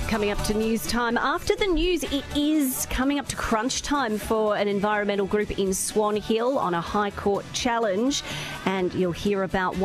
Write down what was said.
Coming up to news time. After the news, it is coming up to crunch time for an environmental group in Swan Hill on a High Court challenge. And you'll hear about